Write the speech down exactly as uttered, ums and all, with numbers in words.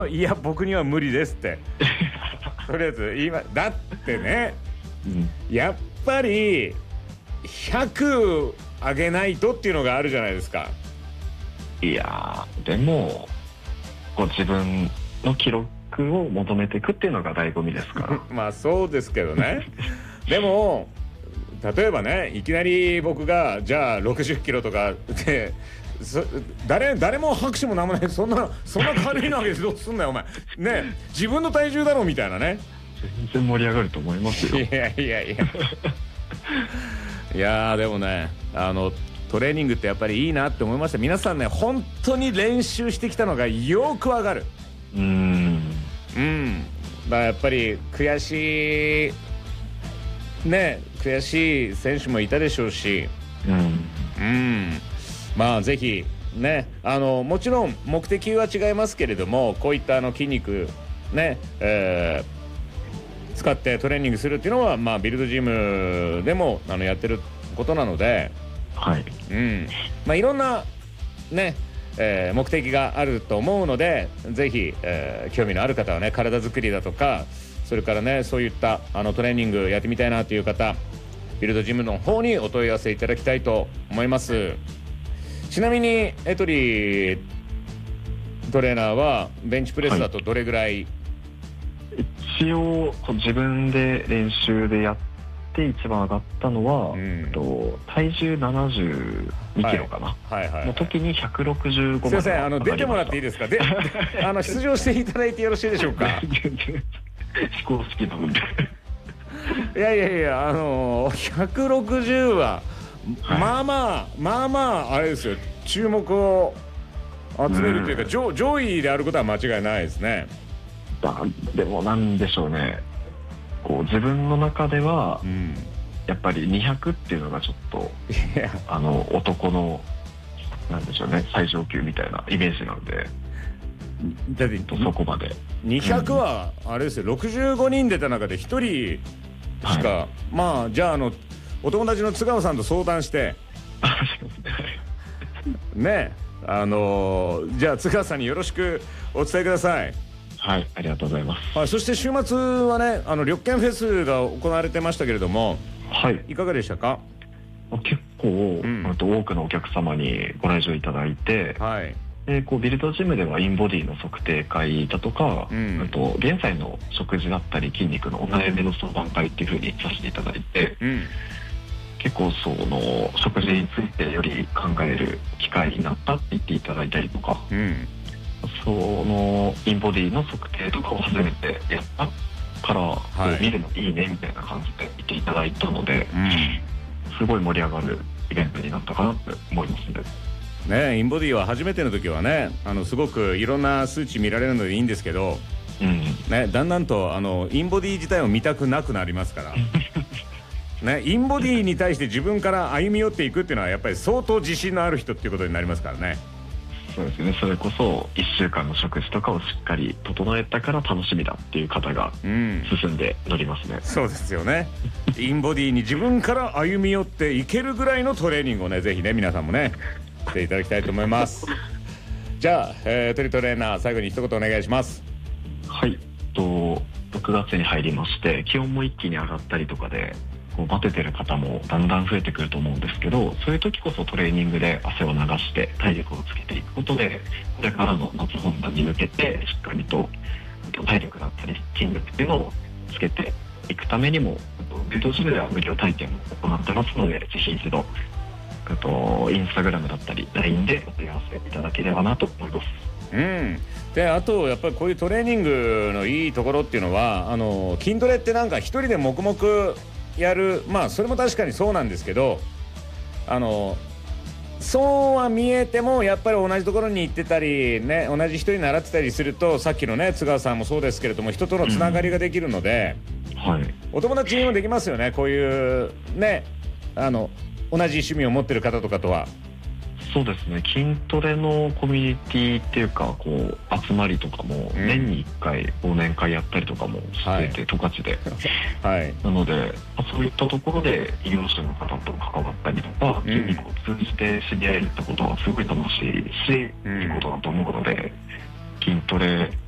いや僕には無理ですってとりあえず今だってね、うん、やっぱりひゃく上げないとっていうのがあるじゃないですか。 いやでもこう自分の記録を求めていくっていうのが醍醐味ですからまあそうですけどねでも例えばねいきなり僕がじゃあろくじゅっキロとかで誰, 誰も拍手もなんもないそんなそんな軽いの上げてどうすんだよお前ね自分の体重だろみたいなね。 全然盛り上がると思いますよ。 いやいやいやいやでもねあのトレーニングってやっぱりいいなって思いました。皆さんね本当に練習してきたのがよくわかる。 うーんうんだからやっぱり悔しいね悔しい選手もいたでしょうし、うん、うん、まあぜひねあのもちろん目的は違いますけれどもこういったあの筋肉ね、えー、使ってトレーニングするっていうのはまあビルドジムでもあのやってることなので、 はい、 うん、まあいろんなねえー、目的があると思うのでぜひ、えー、興味のある方はね体作りだとかそれからねそういったあのトレーニングやってみたいなという方ビルドジムの方にお問い合わせいただきたいと思います。ちなみにエトリートレーナーはベンチプレスだとどれぐらい、はい、 一応自分で練習でやってで一番上がったのは、うん、と体重ななじゅうにキロかな、はいはいはいはい、の時にひゃくろくじゅうごまで。 すいませんあの出てもらっていいですかであの出場していただいてよろしいでしょうか非公式なのでいやいやいやあのひゃくろくじゅうは、はい、まあまあまあまああれですよ注目を集めるというか、うん、上, 上位であることは間違いないですね。 だでもなんでしょうねこう自分の中では、うん、やっぱりにひゃくっていうのがちょっとあの男のなんでしょうね最上級みたいなイメージなのでだってそこまでにひゃくはあれですよ、うん、ろくじゅうごにん出た中でひとりしか、はい、まあじゃああのお友達の津川さんと相談してねあのじゃあ津川さんによろしくお伝えください。 はい、ありがとうございます。 はい、そして週末はね、あの緑健フェスが行われてましたけれども、 はい、 いかがでしたか？ 結構、うん、多くのお客様にご来場いただいて、はい、でこうビルドジムではインボディの測定会だとか、うん、あと現在の食事だったり筋肉のお悩みの相談会っていう風にさせていただいて、うん、結構その食事についてより考える機会になったって言っていただいたりとか。うん、そのインボディの測定とかを初めてやったから、はい、見るのいいねみたいな感じで言っていただいたので、うん、すごい盛り上がるイベントになったかなって思いますね。 ねインボディは初めての時はねあのすごくいろんな数値見られるのでいいんですけど、うんね、だんだんとあのインボディ自体を見たくなくなりますからね、インボディに対して自分から歩み寄っていくっていうのはやっぱり相当自信のある人っていうことになりますからね。 そうですね、それこそいっしゅうかんの食事とかをしっかり整えたから楽しみだっていう方が進んで乗りますね、うん、 そうですよねインボディに自分から歩み寄っていけるぐらいのトレーニングをねぜひね皆さんもねしていただきたいと思いますじゃあ、えー、トリトレーナー最後に一言お願いします。 はいとろくがつに入りまして気温も一気に上がったりとかでこうバテてる方もだんだん増えてくると思うんですけどそういう時こそトレーニングで汗を流して体力をつけていくことでこれからの夏本番に向けてしっかりと体力だったり筋力っていうのをつけていくためにもビルドジムでは無料体験を行ってますのでぜひ一度とインスタグラムだったり ライン でお問い合わせいただければなと思います。 うん、であとやっぱりこういうトレーニングのいいところっていうのはあの筋トレってなんか一人で黙々やるまあそれも確かにそうなんですけどあのそうは見えてもやっぱり同じところに行ってたりね同じ人に習ってたりするとさっきのね津川さんもそうですけれども人とのつながりができるので、うんはい、お友達にもできますよねこういうねあの同じ趣味を持ってる方とかとは。 そうですね筋トレのコミュニティっていうかこう集まりとかも年にいっかい忘年会やったりとかもしてて十勝で、はい、なのでそういったところで医療者の方と関わったりとか筋肉を通じて知り合えるってことはすごい楽しいし、うん、いいことだと思うので筋トレ